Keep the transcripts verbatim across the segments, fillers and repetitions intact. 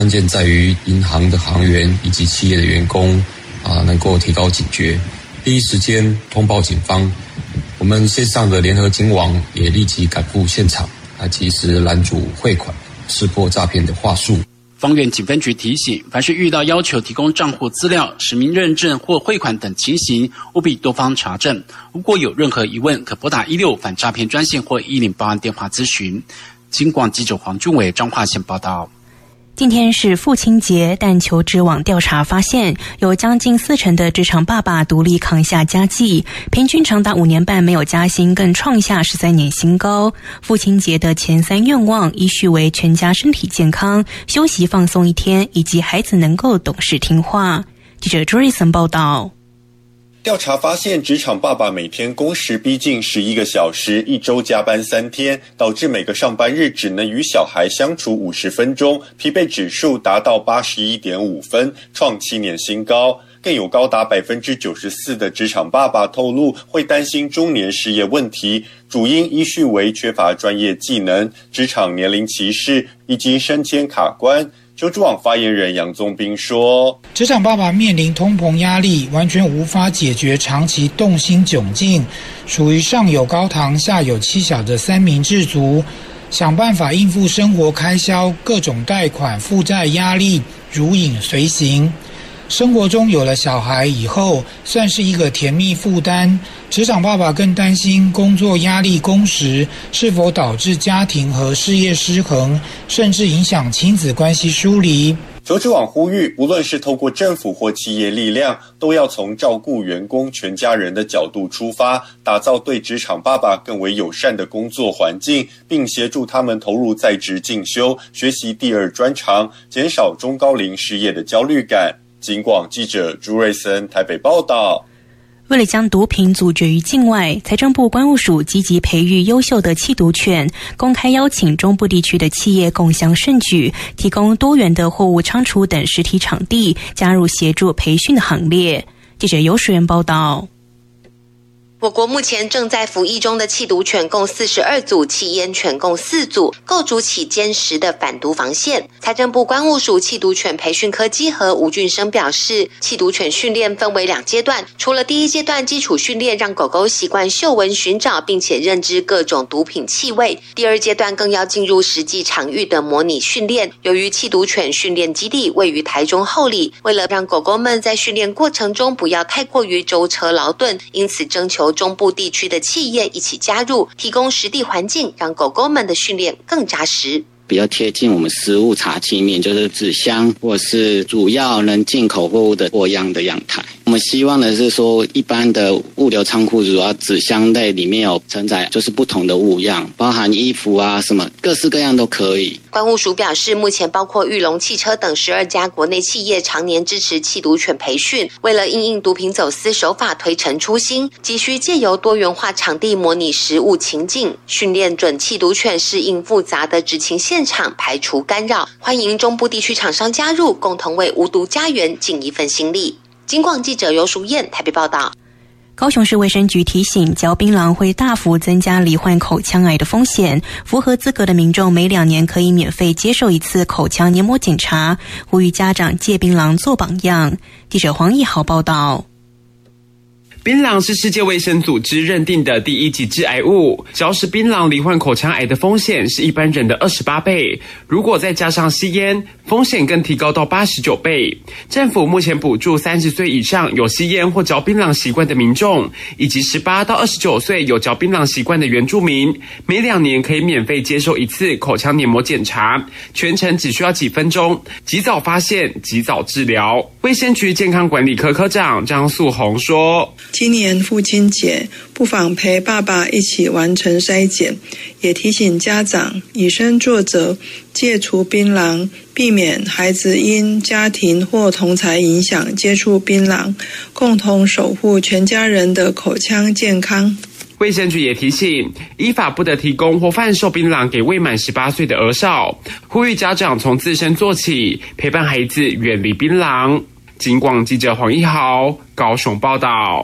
关键在于银行的行员以及企业的员工啊，能够提高警觉，第一时间通报警方。我们线上的联合警网也立即赶赴现场，啊，及时拦阻汇款，识破诈骗的话术。 丰原警分局提醒，凡是遇到要求提供账户资料、实名认证或汇款等情形，务必多方查证。如果有任何疑问，可拨打一六反诈骗专线或一零报案电话咨询。警广记者黄俊伟彰化县报道。 今天是父亲节，但求职网调查发现，有将近四成的职场爸爸独立扛下家计，平均长达五年半没有加薪，更创下十三年新高。父亲节的前三愿望依序为全家身体健康、休息放松一天，以及孩子能够懂事听话。记者朱瑞森报道。 调查发现，职场爸爸每天工时逼近十一个小时，一周加班三天，导致每个上班日只能与小孩相处五十分钟，疲惫指数达到八十一点五分，创七年新高。更有高达百分之九十四的职场爸爸透露会担心中年失业问题，主因依序为缺乏专业技能、职场年龄歧视以及升迁卡关。求职网发言人杨宗斌说， 职场爸爸面临通膨压力，完全无法解决长期动心窘境，属于上有高堂下有妻小的三明治族，想办法应付生活开销，各种贷款负债压力如影随形。生活中有了小孩以后，算是一个甜蜜负担。职场爸爸更担心工作压力、工时是否导致家庭和事业失衡，甚至影响亲子关系疏离。 求职网呼吁，无论是透过政府或企业力量，都要从照顾员工全家人的角度出发，打造对职场爸爸更为友善的工作环境，并协助他们投入在职进修，学习第二专长，减少中高龄失业的焦虑感。警广记者朱瑞森台北报道。 为了将毒品阻绝于境外，财政部关务署积极培育优秀的缉毒犬，公开邀请中部地区的企业共襄盛举，提供多元的货物仓储等实体场地，加入协助培训的行列。记者游水源报道。 我国目前正在服役中的缉毒犬共四十二组，缉烟犬共四组，构筑起坚实的反毒防线。财政部关务署缉毒犬培训科稽核吴俊生表示，缉毒犬训练分为两阶段，除了第一阶段基础训练，让狗狗习惯嗅闻寻找并且认知各种毒品气味，第二阶段更要进入实际场域的模拟训练。由于缉毒犬训练基地位于台中后里，为了让狗狗们在训练过程中不要太过于舟车劳顿，因此征求中部地区的企业一起加入，提供实地环境，让狗狗们的训练更扎实。 比较贴近我们食物查器面，就是纸箱或是主要能进口货物的货样的样态。我们希望的是说，一般的物流仓库主要纸箱类里面有承载就是不同的物样，包含衣服啊什么各式各样都可以。 关务署表示，目前包括裕隆汽车等十二家国内企业常年支持缉毒犬培训，为了因应毒品走私手法推陈出新，急需借由多元化场地模拟实务情境，训练准缉毒犬适应复杂的执勤现场，排除干扰。欢迎中部地区厂商加入，共同为无毒家园尽一份心力。警广记者尤淑燕台北报道。 高雄市卫生局提醒，嚼槟榔会大幅增加罹患口腔癌的风险，符合资格的民众每两年可以免费接受一次口腔黏膜检查，呼吁家长戒槟榔做榜样。记者黄义豪报道。 槟榔是世界卫生组织认定的第一级致癌物，嚼食槟榔罹患口腔癌的风险是一般人的二十八倍，如果再加上吸烟，风险更提高到八十九倍。政府目前补助三十岁以上有吸烟或嚼槟榔习惯的民众，以及十八到二十九岁有嚼槟榔习惯的原住民，每两年可以免费接受一次口腔黏膜检查，全程只需要几分钟，及早发现，及早治疗。卫生局健康管理科科长张素红说， 今年父亲节，不妨陪爸爸一起完成筛检，也提醒家长以身作则，戒除槟榔，避免孩子因家庭或同侪影响接触槟榔，共同守护全家人的口腔健康。 卫生局也提醒，依法不得提供或贩售槟榔给未满十八岁的儿少，呼吁家长从自身做起，陪伴孩子远离槟榔。警广记者黄一豪高雄报道。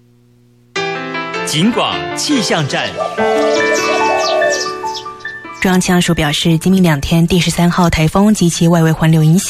警广气象站。 中央气象署表示，今明两天第十三号台风及其外围环流影响。